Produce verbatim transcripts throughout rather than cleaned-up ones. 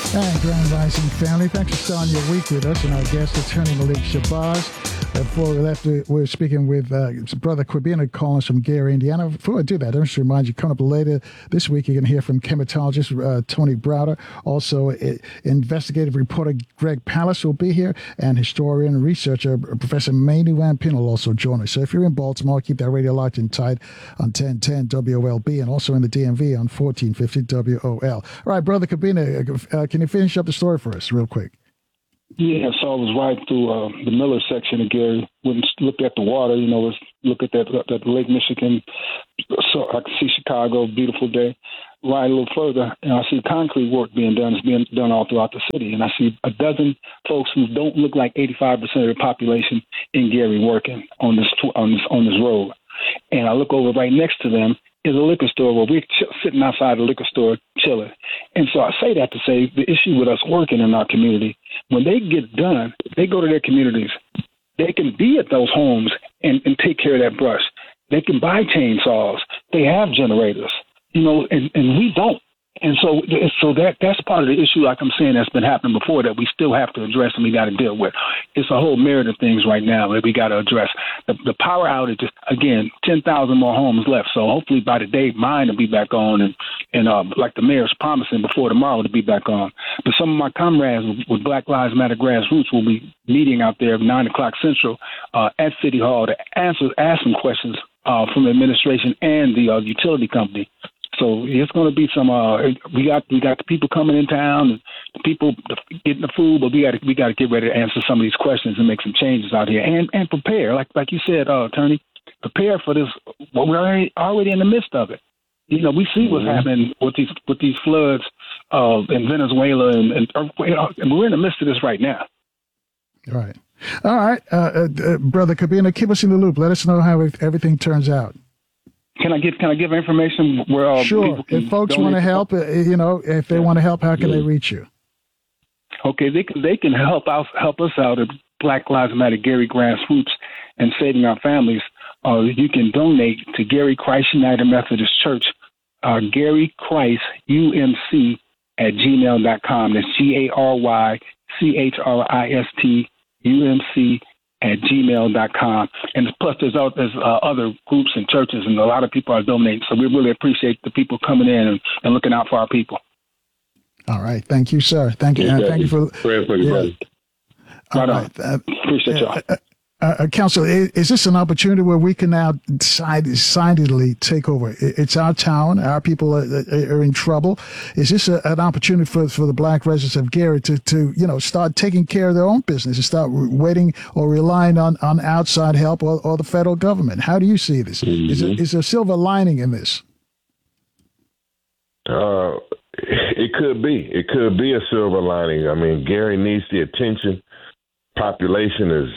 And Grand Rising family, thanks for starting your week with us and our guest, Attorney Malik Shabazz. Before we left, we we're speaking with uh, Brother Kwabena calling us from Gary, Indiana. Before I do that, I just remind you, coming up later this week, you're going to hear from chematologist uh, Tony Browder. Also, uh, investigative reporter Greg Pallas will be here, and historian and researcher Professor Manu Vampin will also join us. So if you're in Baltimore, keep that radio locked and tight on ten ten W O L B and also in the D M V on fourteen fifty W O L. All right, Brother Kwabena, uh, can you finish up the story for us real quick? Yeah, so I was riding through uh, the Miller section of Gary, went and looked at the water, you know, was look at that, that Lake Michigan, so I could see Chicago, beautiful day. Ride a little further, and I see concrete work being done. It's being done all throughout the city, and I see a dozen folks who don't look like eighty-five percent of the population in Gary working on this on this on this road. And I look over right next to them is a liquor store where we're ch- sitting outside the liquor store chilling. And so I say that to say the issue with us working in our community, when they get done, they go to their communities. They can be at those homes and, and take care of that brush. They can buy chainsaws. They have generators, you know, and, and we don't. And so so that that's part of the issue, like I'm saying, that's been happening before that we still have to address and we got to deal with. It's a whole myriad of things right now that we got to address. The, the power outage, again, ten thousand more homes left. So hopefully by the day, mine will be back on and, and uh, like the mayor's promising before tomorrow to be back on. But some of my comrades with, with Black Lives Matter Grassroots will be meeting out there at nine o'clock Central uh, at City Hall to answer, ask some questions uh, from the administration and the uh, utility company. So it's going to be some. Uh, we got we got the people coming in town, and the people getting the food, but we got to we got to get ready to answer some of these questions and make some changes out here, and and prepare, like like you said, uh, Attorney, prepare for this. Well, we're already already in the midst of it. You know, we see what's mm-hmm. happening with these with these floods uh, in Venezuela, and, and, and we're in the midst of this right now. All right, all right, uh, uh, Brother Kwabena, keep us in the loop. Let us know how everything turns out. Can I give Can I give information where uh, sure? If folks want to help, you know, if they want to help, how can yeah. they reach you? Okay, they can they can help out help us out at Black Lives Matter Gary Grassroots and Saving Our Families. Uh, you can donate to Gary Christ United Methodist Church, uh, Gary Christ U M C at gmail dot com. That's G A R Y C H R I S T U M C at gmail dot com. And plus there's, there's uh, other groups and churches, and a lot of people are donating. So we really appreciate the people coming in and, and looking out for our people. All right. Thank you, sir. Thank you. Uh, thank you for... Prayer for yeah. All right. Uh, appreciate y'all. Uh, uh, uh, Council, is, is this an opportunity where we can now decidedly take over? It's our town. Our people are, are in trouble. Is this a, an opportunity for, for the Black residents of Gary to, to, you know, start taking care of their own business and start waiting or relying on, on outside help or, or the federal government? How do you see this? Mm-hmm. Is, there, is there a silver lining in this? Uh, it could be. It could be a silver lining. I mean, Gary needs the attention. Population is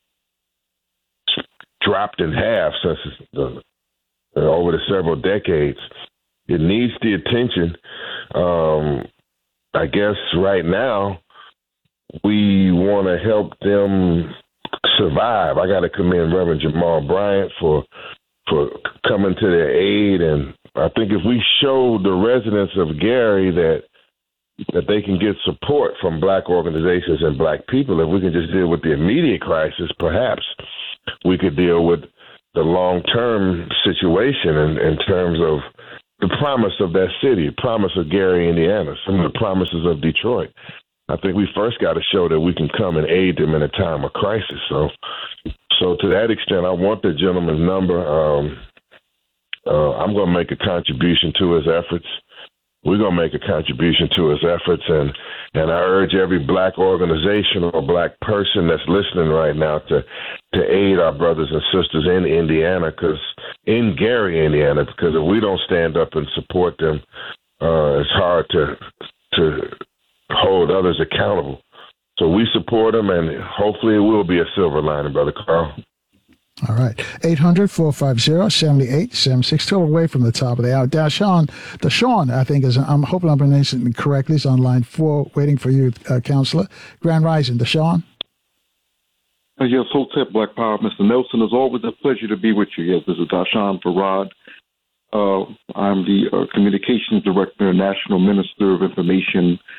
dropped in half since the, uh, over the several decades. It needs the attention. Um, I guess right now we want to help them survive. I got to commend Reverend Jamal Bryant for for coming to their aid, and I think if we show the residents of Gary that that they can get support from Black organizations and Black people, if we can just deal with the immediate crisis, perhaps we could deal with the long-term situation in, in terms of the promise of that city, promise of Gary, Indiana, some of the promises of Detroit. I think we first got to show that we can come and aid them in a time of crisis. So, so to that extent, I want the gentleman's number. Um, uh, I'm going to make a contribution to his efforts. We're going to make a contribution to his efforts, and, and I urge every Black organization or Black person that's listening right now to to aid our brothers and sisters in Indiana, because in Gary, Indiana, because if we don't stand up and support them, uh, it's hard to to hold others accountable. So we support them, and hopefully it will be a silver lining, Brother Carl. All right. eight hundred, four five zero, seven eight seven six. Twelve away from the top of the hour. Dashawn, Dashawn, I think, is, I'm hoping I'm pronouncing it correctly, is on line four, waiting for you, uh, Counselor. Grand Rising, Dashawn. Uh, yes, Hotep Black Power. Mister Nelson, it's always a pleasure to be with you. Yes, this is Dashawn Farad. Uh, I'm the uh, Communications Director and National Minister of Information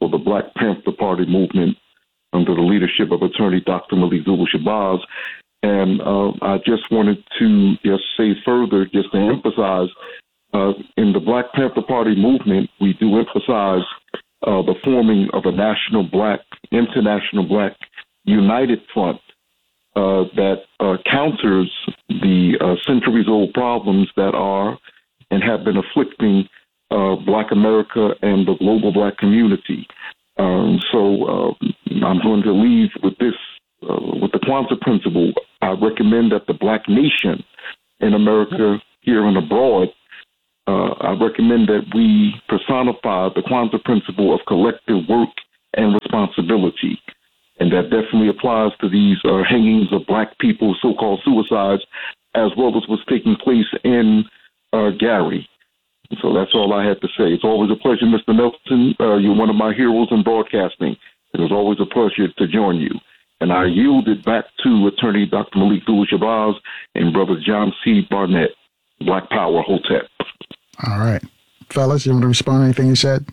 for the Black Panther Party movement under the leadership of attorney Doctor Malik Zulu Shabazz. And uh, I just wanted to just say further, just to emphasize, uh, in the Black Panther Party movement, we do emphasize uh, the forming of a national black, international black united front uh, that uh, counters the uh, centuries-old problems that are and have been afflicting uh, Black America and the global Black community. Um, so uh, I'm going to leave with this, uh, with the Kwanzaa principle. I recommend that the Black nation in America, here and abroad, uh, I recommend that we personify the Kwanzaa principle of collective work and responsibility. And that definitely applies to these uh, hangings of Black people, so-called suicides, as well as what's taking place in uh, Gary. So that's all I had to say. It's always a pleasure, Mister Nelson. Uh, you're one of my heroes in broadcasting. It was always a pleasure to join you. And I yield it back to attorney Doctor Malik Zulu Shabazz and brother John C. Barnett, Black Power Hotep. All right. Fellas, you want to respond to anything you said?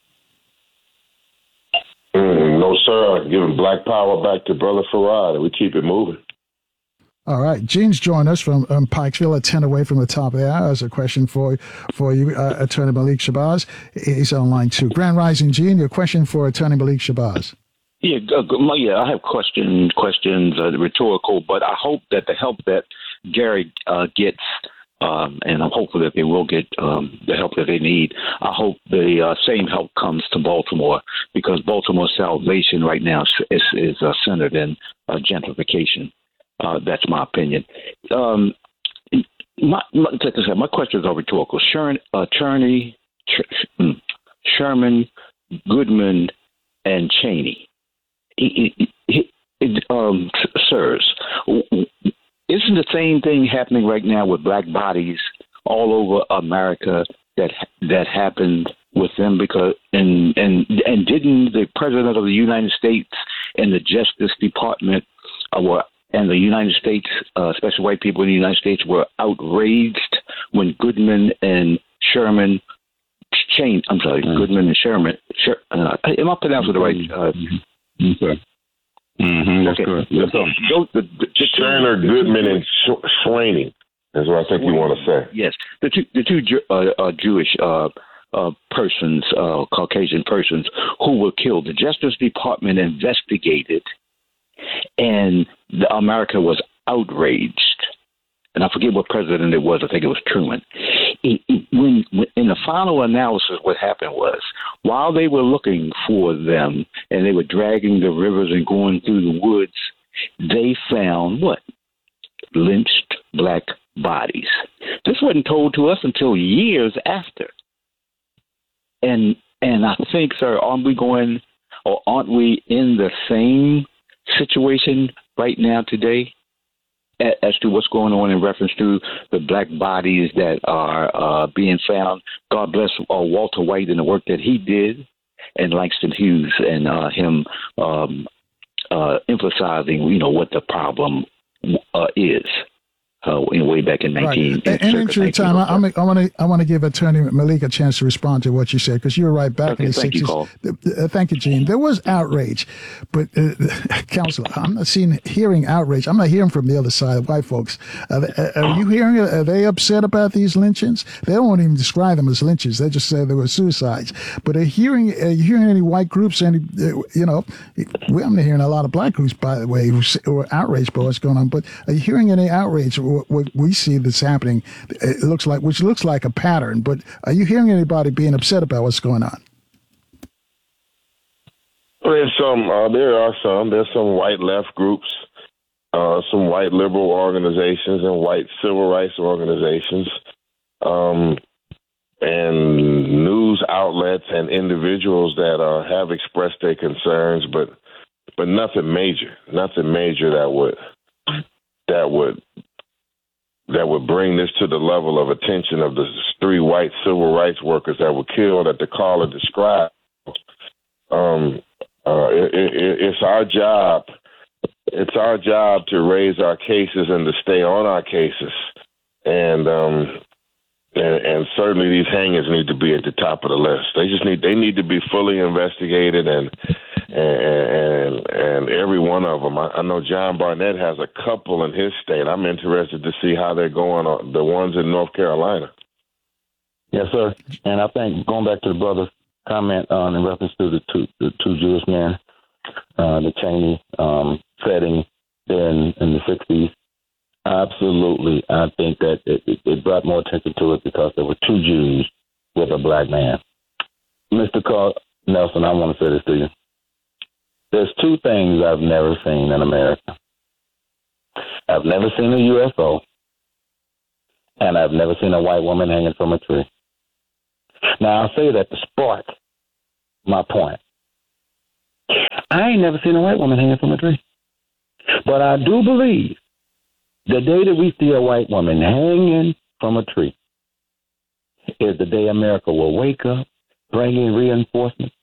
Mm, no, sir. I'm giving Black Power back to Brother Farad, and we keep it moving. All right. Gene's joined us from um, Pikesville, a ten away from the top of the hour. As a question for for you, uh, Attorney Malik Shabazz. He's on line two. Grand Rising, Gene, your question for Attorney Malik Shabazz. Yeah, uh, yeah, I have question, questions, uh, rhetorical, but I hope that the help that Gary uh, gets, um, and I'm hopeful that they will get um, the help that they need. I hope the uh, same help comes to Baltimore, because Baltimore's salvation right now is, is uh, centered in uh, gentrification. Uh, that's my opinion. Um, my, my, like I said, my questions are rhetorical. Sherman, uh, Cherney, Ch- Sherman, Goodman, and Cheney. It, it, it, um, sirs, isn't the same thing happening right now with black bodies all over America that that happened with them? Because and and and didn't the President of the United States and the Justice Department uh, were and the United States, uh, especially white people in the United States, were outraged when Goodman and Sherman changed. I'm sorry, mm-hmm. Goodman and Sherman. Sher, uh, am I pronouncing it right? Uh, mm-hmm. Okay. Mm-hmm, that's okay. correct. That's so, so the, the, the Sherner, Goodman, and Sh- Schweining is what I think you want to say. Yes, the two the two uh, uh, Jewish uh, uh, persons, uh, Caucasian persons, who were killed. The Justice Department investigated, and the, America was outraged. And I forget what president it was. I think it was Truman. It, it, when, when in the final analysis, what happened was, while they were looking for them and they were dragging the rivers and going through the woods, they found what? Lynched black bodies. This wasn't told to us until years after. And and I think, sir, aren't we going, or aren't we in the same situation right now today as to what's going on in reference to the black bodies that are uh, being found? God bless uh, Walter White and the work that he did, and Langston Hughes and uh, him um, uh, emphasizing, you know, what the problem uh, is. Uh, in way back in nineteen. Right. In entry time, I, I want to I want to give Attorney Malik a chance to respond to what you said, because you were right back okay, in the thank sixties. You, uh, thank you, Gene. There was outrage, but uh, Counselor, I'm not seeing hearing outrage. I'm not hearing from the other side, white folks. Are, they, are you hearing? Are they upset about these lynchings? They don't even describe them as lynchings. They just say they were suicides. But are hearing? Are you hearing any white groups? Any? Uh, you know, we, I'm not hearing a lot of black groups, by the way, who are outraged by what's going on. But are you hearing any outrage? What we see that's happening, it looks like, which looks like a pattern, but are you hearing anybody being upset about what's going on? There's some, uh, there are some, there's some white left groups, uh, some white liberal organizations and white civil rights organizations, um, and news outlets and individuals that uh, have expressed their concerns, but, but nothing major, nothing major that would, that would, that would bring this to the level of attention of the three white civil rights workers that were killed that the caller described. Um, uh, it, it, it's our job. It's our job to raise our cases and to stay on our cases. And um, And, and certainly these hangings need to be at the top of the list. They just need they need to be fully investigated, and and and, and every one of them. I, I know John Barnett has a couple in his state. I'm interested to see how they're going on the ones in North Carolina. Yes, sir. And I think going back to the brother's comment on in reference to the two the two Jewish men, uh, the Cheney um, setting there in, in the sixties. Absolutely. I think that it, it, it brought more attention to it because there were two Jews with a black man. Mister Carl Nelson, I want to say this to you. There's two things I've never seen in America. I've never seen a U F O, and I've never seen a white woman hanging from a tree. Now, I'll say that to spark my point. I ain't never seen a white woman hanging from a tree. But I do believe the day that we see a white woman hanging from a tree is the day America will wake up, bring in reinforcements,